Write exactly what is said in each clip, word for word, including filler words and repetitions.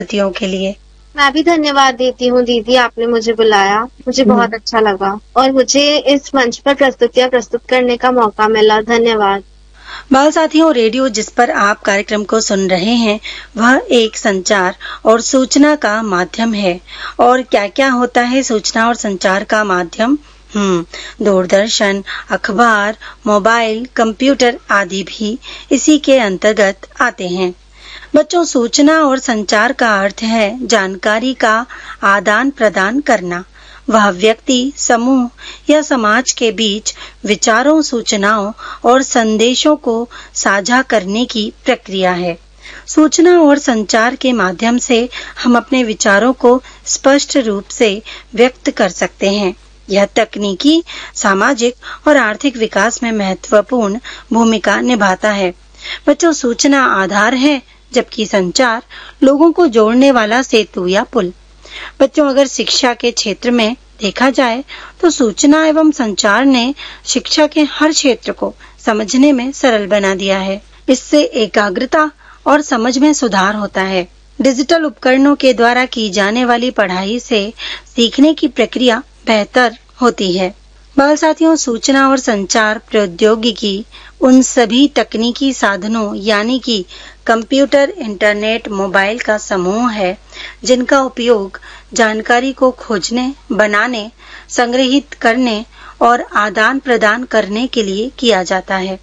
तियों के लिए। मैं भी धन्यवाद देती हूँ दीदी, आपने मुझे बुलाया, मुझे बहुत अच्छा लगा और मुझे इस मंच पर प्रस्तुतियाँ प्रस्तुत करने का मौका मिला। धन्यवाद। बाल साथियों, रेडियो जिस पर आप कार्यक्रम को सुन रहे हैं वह एक संचार और सूचना का माध्यम है। और क्या क्या होता है सूचना और संचार का माध्यम? हम्म दूरदर्शन, अखबार, मोबाइल, कंप्यूटर आदि भी इसी के अंतर्गत आते हैं। बच्चों, सूचना और संचार का अर्थ है जानकारी का आदान प्रदान करना। वह व्यक्ति, समूह या समाज के बीच विचारों, सूचनाओं और संदेशों को साझा करने की प्रक्रिया है। सूचना और संचार के माध्यम से हम अपने विचारों को स्पष्ट रूप से व्यक्त कर सकते हैं। यह तकनीकी, सामाजिक और आर्थिक विकास में महत्वपूर्ण भूमिका निभाता है। बच्चों, सूचना आधार है जबकि संचार लोगों को जोड़ने वाला सेतु या पुल। बच्चों, अगर शिक्षा के क्षेत्र में देखा जाए तो सूचना एवं संचार ने शिक्षा के हर क्षेत्र को समझने में सरल बना दिया है। इससे एकाग्रता और समझ में सुधार होता है। डिजिटल उपकरणों के द्वारा की जाने वाली पढ़ाई से सीखने की प्रक्रिया बेहतर होती है। बाल साथियों, सूचना और संचार प्रौद्योगिकी उन सभी तकनीकी साधनों यानी कि कंप्यूटर, इंटरनेट, मोबाइल का समूह है जिनका उपयोग जानकारी को खोजने, बनाने, संग्रहित करने और आदान प्रदान करने के लिए किया जाता है।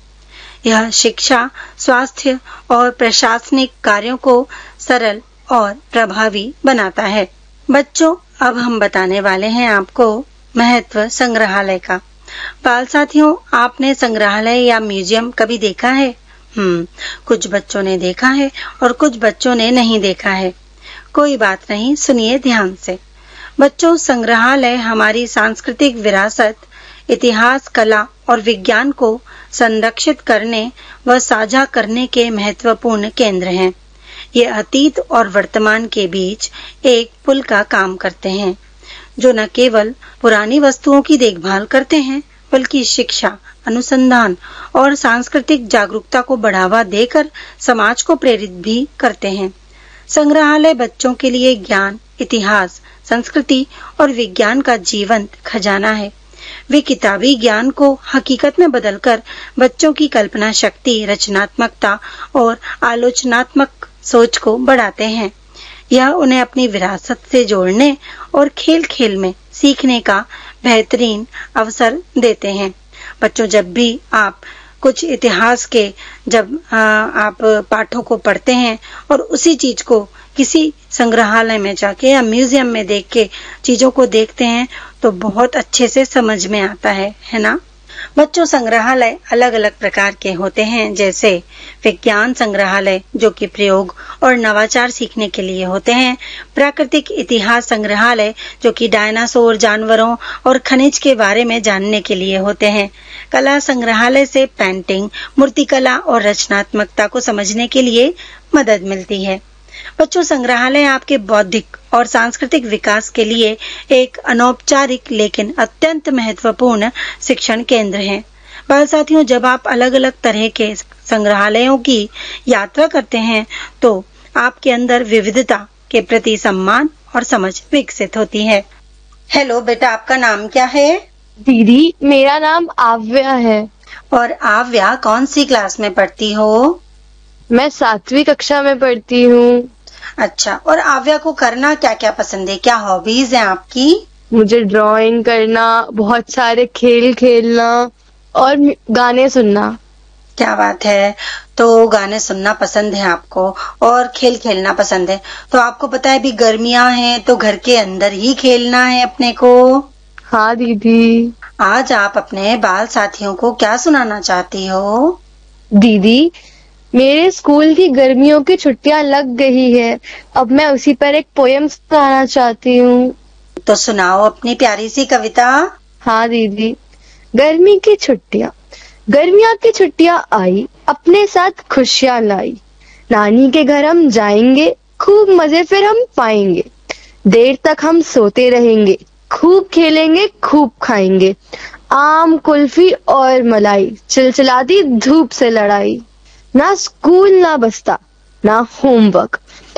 यह शिक्षा, स्वास्थ्य और प्रशासनिक कार्यों को सरल और प्रभावी बनाता है। बच्चों, अब हम बताने वाले हैं आपको महत्व संग्रहालय का। बाल साथियों, आपने संग्रहालय या म्यूजियम कभी देखा है? हम्म कुछ बच्चों ने देखा है और कुछ बच्चों ने नहीं देखा है। कोई बात नहीं, सुनिए ध्यान से। बच्चों, संग्रहालय हमारी सांस्कृतिक विरासत, इतिहास, कला और विज्ञान को संरक्षित करने व साझा करने के महत्वपूर्ण केंद्र हैं। ये अतीत और वर्तमान के बीच एक पुल का काम करते हैं, जो न केवल पुरानी वस्तुओं की देखभाल करते हैं बल्कि शिक्षा, अनुसंधान और सांस्कृतिक जागरूकता को बढ़ावा देकर समाज को प्रेरित भी करते हैं। संग्रहालय बच्चों के लिए ज्ञान, इतिहास, संस्कृति और विज्ञान का जीवंत खजाना है। वे किताबी ज्ञान को हकीकत में बदलकर बच्चों की कल्पना शक्ति, रचनात्मकता और आलोचनात्मक सोच को बढ़ाते हैं। यह उन्हें अपनी विरासत से जोड़ने और खेल खेल में सीखने का बेहतरीन अवसर देते हैं। बच्चों, जब भी आप कुछ इतिहास के जब आ, आप पाठों को पढ़ते हैं और उसी चीज को किसी संग्रहालय में जाके या म्यूजियम में देख के चीजों को देखते हैं तो बहुत अच्छे से समझ में आता है, है ना? बच्चों, संग्रहालय अलग अलग प्रकार के होते हैं, जैसे विज्ञान संग्रहालय जो कि प्रयोग और नवाचार सीखने के लिए होते हैं, प्राकृतिक इतिहास संग्रहालय जो कि डायनासोर, जानवरों और खनिज के बारे में जानने के लिए होते हैं, कला संग्रहालय से पेंटिंग, मूर्तिकला और रचनात्मकता को समझने के लिए मदद मिलती है। बच्चों, संग्रहालय आपके बौद्धिक और सांस्कृतिक विकास के लिए एक अनौपचारिक लेकिन अत्यंत महत्वपूर्ण शिक्षण केंद्र है। बाल साथियों, जब आप अलग अलग तरह के संग्रहालयों की यात्रा करते हैं तो आपके अंदर विविधता के प्रति सम्मान और समझ विकसित होती है। हेलो बेटा, आपका नाम क्या है? दीदी, मेरा नाम आव्या है। और आव्या कौन सी क्लास में पढ़ती हो? मैं सातवीं कक्षा में पढ़ती हूँ। अच्छा, और आव्या को करना क्या क्या पसंद है? क्या हॉबीज हैं आपकी? मुझे ड्राइंग करना, बहुत सारे खेल खेलना और गाने सुनना। क्या बात है। तो गाने सुनना पसंद है आपको और खेल खेलना पसंद है। तो आपको पता है अभी गर्मियां हैं तो घर के अंदर ही खेलना है अपने को। हाँ दीदी। आज आप अपने बाल साथियों को क्या सुनाना चाहती हो? दीदी, मेरे स्कूल की गर्मियों की छुट्टियां लग गई है, अब मैं उसी पर एक पोयम सुनाना चाहती हूँ। तो सुनाओ अपनी प्यारी सी कविता। हाँ दीदी। गर्मी की छुट्टियां। गर्मियों की छुट्टियां आई, अपने साथ खुशियां लाई। नानी के घर हम जाएंगे, खूब मजे फिर हम पाएंगे। देर तक हम सोते रहेंगे, खूब खेलेंगे, खूब खाएंगे। आम, कुल्फी और मलाई, चिलचिलाती धूप से लड़ाई। ना स्कूल ना बस्ता, ना होमवर्क,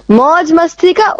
मौज मस्ती का